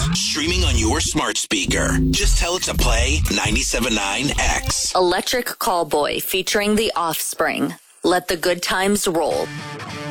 streaming on your smart speaker. Just tell it to play 97.9 X. Electric Callboy featuring The Offspring. Let the good times roll.